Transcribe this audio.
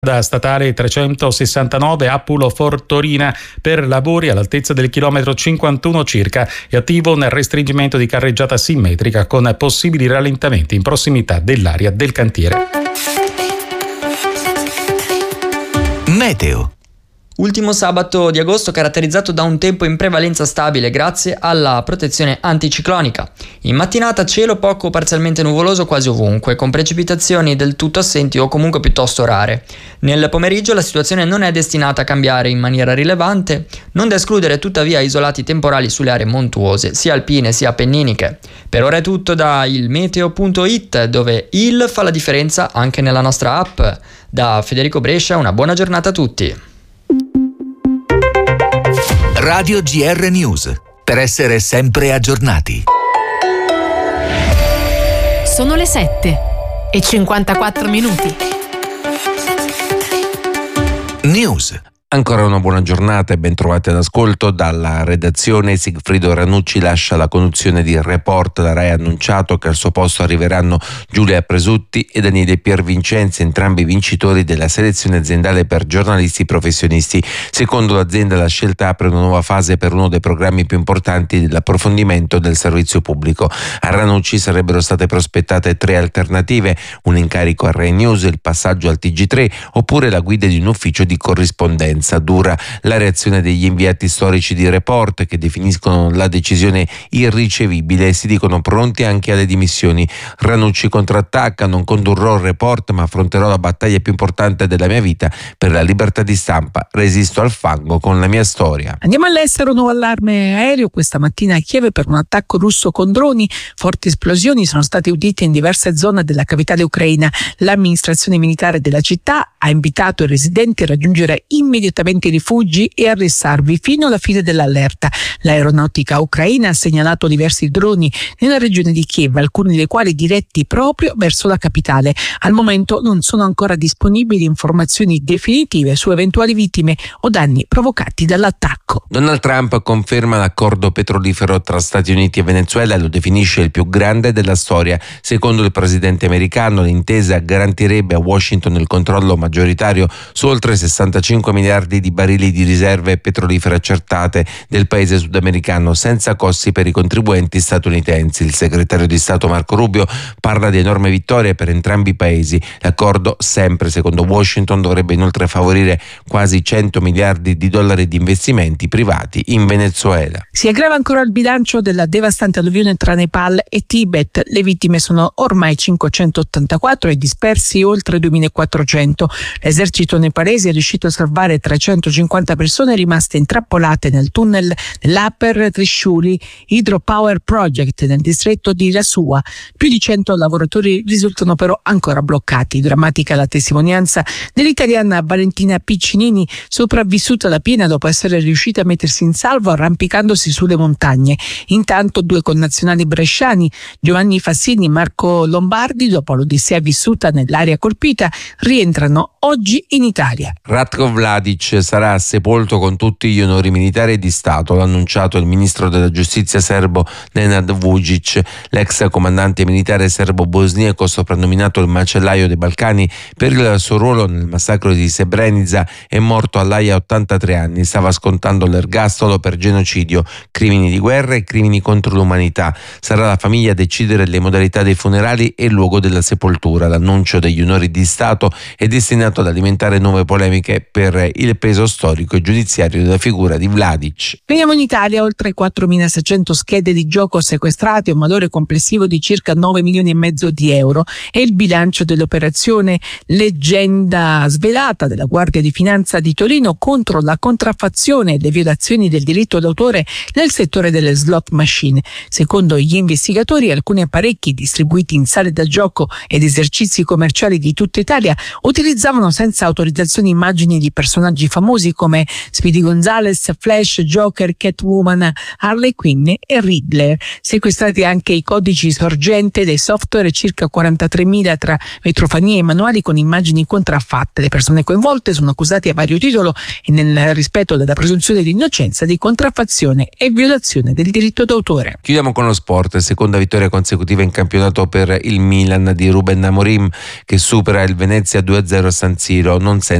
Da statale 369 Appulo-Fortorina per lavori all'altezza del chilometro 51 circa è attivo un restringimento di carreggiata simmetrica con possibili rallentamenti in prossimità dell'area del cantiere. Meteo. Ultimo sabato di agosto caratterizzato da un tempo in prevalenza stabile grazie alla protezione anticiclonica. In mattinata cielo poco o parzialmente nuvoloso quasi ovunque, con precipitazioni del tutto assenti o comunque piuttosto rare. Nel pomeriggio la situazione non è destinata a cambiare in maniera rilevante, non da escludere tuttavia isolati temporali sulle aree montuose, sia alpine sia appenniniche. Per ora è tutto da ilmeteo.it, dove il fa la differenza anche nella nostra app. Da Federico Brescia una buona giornata a tutti. Radio GR News, per essere sempre aggiornati. Sono le 7:54. News. Ancora una buona giornata e ben trovati all'ascolto. Dalla redazione Sigfrido Ranucci lascia la conduzione di Report. La RAI ha annunciato che al suo posto arriveranno Giulia Presutti e Daniele Piervincenzi, entrambi vincitori della selezione aziendale per giornalisti professionisti. Secondo l'azienda la scelta apre una nuova fase per uno dei programmi più importanti dell'approfondimento del servizio pubblico. A Ranucci sarebbero state prospettate 3 alternative: un incarico a Rai News, il passaggio al TG3 oppure la guida di un ufficio di corrispondenza. Dura la reazione degli inviati storici di Report, che definiscono la decisione irricevibile e si dicono pronti anche alle dimissioni. Ranucci contrattacca: non condurrò il Report ma affronterò la battaglia più importante della mia vita per la libertà di stampa, resisto al fango con la mia storia. Andiamo all'estero. Nuovo allarme aereo questa mattina a Kiev per un attacco russo con droni. Forti esplosioni sono state udite in diverse zone della capitale ucraina. L'amministrazione militare della città ha invitato i residenti a raggiungere immediatamente i rifugi e a restarvi fino alla fine dell'allerta. L'aeronautica ucraina ha segnalato diversi droni nella regione di Kiev, alcuni dei quali diretti proprio verso la capitale. Al momento non sono ancora disponibili informazioni definitive su eventuali vittime o danni provocati dall'attacco. Donald Trump conferma l'accordo petrolifero tra Stati Uniti e Venezuela e lo definisce il più grande della storia. Secondo il presidente americano, l'intesa garantirebbe a Washington il controllo maggioritario su oltre 65 miliardi di barili di riserve petrolifere accertate del paese sudamericano, senza costi per i contribuenti statunitensi. Il segretario di Stato Marco Rubio parla di enorme vittoria per entrambi i paesi. L'accordo, sempre secondo Washington, dovrebbe inoltre favorire quasi 100 miliardi di dollari di investimenti privati in Venezuela. Si aggrava ancora il bilancio della devastante alluvione tra Nepal e Tibet. Le vittime sono ormai 584 e dispersi oltre 2400. L'esercito nepalese è riuscito a salvare 350 persone rimaste intrappolate nel tunnel dell'Upper Trishuli Hydropower Project nel distretto di Rasua. Più di 100 lavoratori risultano però ancora bloccati. Drammatica la testimonianza dell'italiana Valentina Piccinini, sopravvissuta alla piena dopo essere riuscita a mettersi in salvo arrampicandosi sulle montagne. Intanto 2 connazionali bresciani, Giovanni Fassini e Marco Lombardi, dopo l'odissea vissuta nell'area colpita, rientrano oggi in Italia. Ratko Mladic sarà sepolto con tutti gli onori militari e di Stato, l'ha annunciato il ministro della giustizia serbo Nenad Vučić. L'ex comandante militare serbo-bosniaco, soprannominato il macellaio dei Balcani per il suo ruolo nel massacro di Srebrenica, è morto all'Aia a 83 anni. Stava scontando l'ergastolo per genocidio, crimini di guerra e crimini contro l'umanità. Sarà la famiglia a decidere le modalità dei funerali e il luogo della sepoltura. L'annuncio degli onori di Stato è destinato ad alimentare nuove polemiche per il peso storico e giudiziario della figura di Mladic. Veniamo in Italia. Oltre 4.600 schede di gioco sequestrate, un valore complessivo di circa 9 milioni e mezzo di euro. È il bilancio dell'operazione Leggenda Svelata della Guardia di Finanza di Torino contro la contraffazione e le violazioni del diritto d'autore nel settore delle slot machine. Secondo gli investigatori, alcuni apparecchi distribuiti in sale da gioco ed esercizi commerciali di tutta Italia utilizzavano senza autorizzazione immagini di personaggi personaggi famosi come Speedy Gonzales, Flash, Joker, Catwoman, Harley Quinn e Riddler. Sequestrati anche i codici sorgente dei software, circa 43.000 tra metrofanie e manuali con immagini contraffatte. Le persone coinvolte sono accusate a vario titolo e nel rispetto della presunzione di innocenza di contraffazione e violazione del diritto d'autore. Chiudiamo con lo sport, seconda vittoria consecutiva in campionato per il Milan di Ruben Amorim, che supera il Venezia 2-0 a San Siro, non senza